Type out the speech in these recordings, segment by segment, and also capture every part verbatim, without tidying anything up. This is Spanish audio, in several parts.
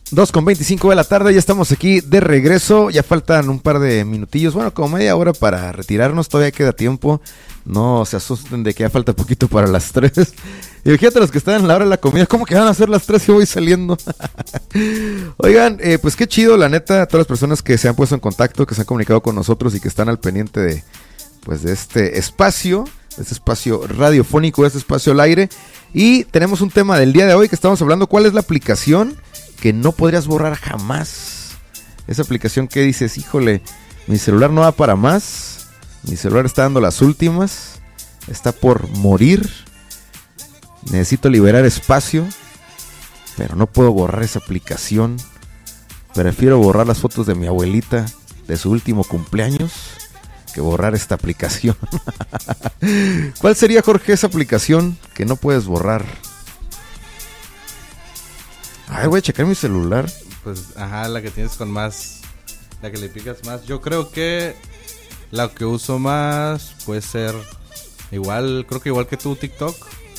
dos con veinticinco de la tarde, ya estamos aquí de regreso. Ya faltan un par de minutillos, bueno, como media hora para retirarnos. Todavía queda tiempo. No se asusten de que ya falta poquito para las tres. Y fíjate los que están en la hora de la comida, ¿cómo que van a ser las tres y voy saliendo? Oigan, eh, pues qué chido, la neta, todas las personas que se han puesto en contacto, que se han comunicado con nosotros y que están al pendiente de, pues, de este espacio, de este espacio radiofónico, de este espacio al aire. Y tenemos un tema del día de hoy que estamos hablando, ¿cuál es la aplicación que no podrías borrar jamás? Esa aplicación que dices, híjole, mi celular no va para más, mi celular está dando las últimas, está por morir, necesito liberar espacio, pero no puedo borrar esa aplicación. Prefiero borrar las fotos de mi abuelita de su último cumpleaños que borrar esta aplicación. ¿Cuál sería, Jorge, esa aplicación que no puedes borrar? Ay, voy a checar mi celular. Pues, ajá, la que tienes con más, la que le picas más. Yo creo que la que uso más puede ser igual, creo que igual que tú, TikTok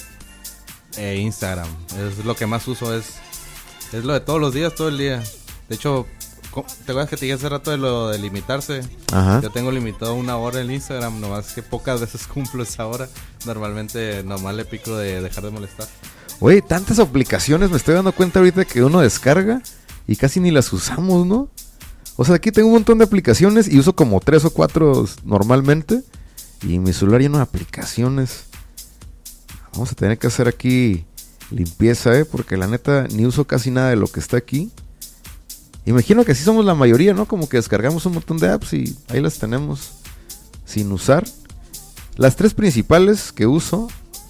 e Instagram. Es lo que más uso, es es lo de todos los días, todo el día. De hecho, ¿te acuerdas que te dije hace rato de lo de limitarse? Ajá. Yo tengo limitado una hora en Instagram, nomás que pocas veces cumplo esa hora. Normalmente nomás le pico de dejar de molestar. Oye, tantas aplicaciones, me estoy dando cuenta ahorita que uno descarga y casi ni las usamos, ¿no? O sea, aquí tengo un montón de aplicaciones y uso como tres o cuatro normalmente. Y mi celular lleno de aplicaciones. Vamos a tener que hacer aquí limpieza, ¿eh? Porque la neta ni uso casi nada de lo que está aquí. Imagino que así somos la mayoría, ¿no? Como que descargamos un montón de apps y ahí las tenemos sin usar. Las tres principales que uso,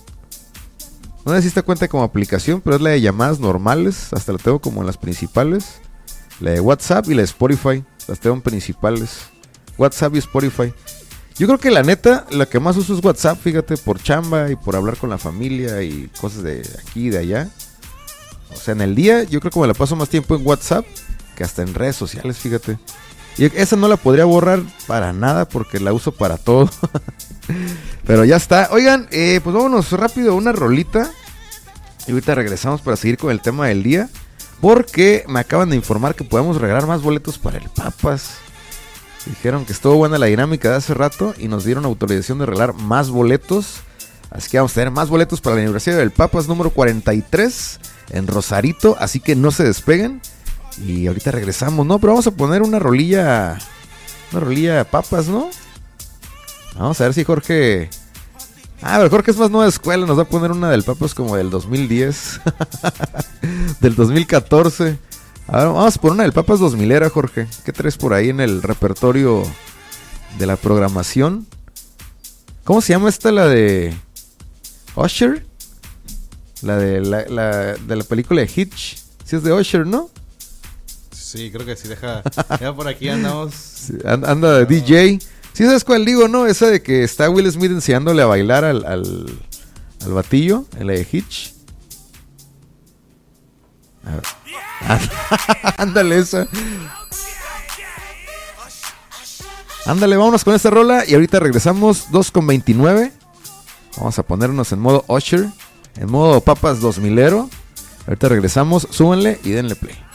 no sé si te cuenta como aplicación, pero es la de llamadas normales. Hasta la tengo como en las principales. La de WhatsApp y la de Spotify. Las tengo en principales. WhatsApp y Spotify. Yo creo que la neta, la que más uso es WhatsApp, fíjate, por chamba y por hablar con la familia y cosas de aquí y de allá. O sea, en el día yo creo que me la paso más tiempo en WhatsApp que hasta en redes sociales, fíjate. Y esa no la podría borrar para nada porque la uso para todo. Pero ya está. Oigan, eh, pues vámonos rápido a una rolita. Y ahorita regresamos para seguir con el tema del día. Porque me acaban de informar que podemos regalar más boletos para el Papas. Dijeron que estuvo buena la dinámica de hace rato y nos dieron autorización de regalar más boletos. Así que vamos a tener más boletos para el aniversario del Papas número cuarenta y tres en Rosarito. Así que no se despeguen. Y ahorita regresamos, ¿no? Pero vamos a poner una rolilla, una rolilla de Papas, ¿no? Vamos a ver si Jorge... Ah, pero Jorge es más nueva escuela, nos va a poner una del Papas como del dos mil diez. Del dos mil catorce. A ver, vamos por una del Papas dos mil era, Jorge. ¿Qué traes por ahí en el repertorio de la programación? ¿Cómo se llama esta? La de Usher. La de la, la, de la película de Hitch. Sí es de Usher, ¿no? Sí, creo que sí, deja, deja por aquí andamos. Sí, anda de D J. ¿Sí sabes cuál digo, no? Esa de que está Will Smith enseñándole a bailar al, al, al batillo, en la de Hitch. A ver. Ándale esa. Ándale, vámonos con esta rola y ahorita regresamos dos con veintinueve. Vamos a ponernos en modo Usher, en modo Papas dos milero. Ahorita regresamos, súbanle y denle play.